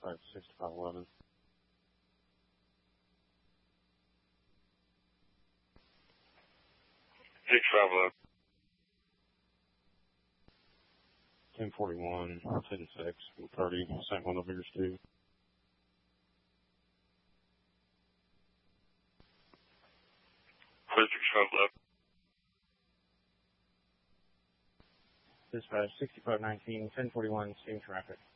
dispatch 6511. Six five 1041, 10-6, 30, St. One of Beers 2. Dispatch 6519, 1041, steam traffic.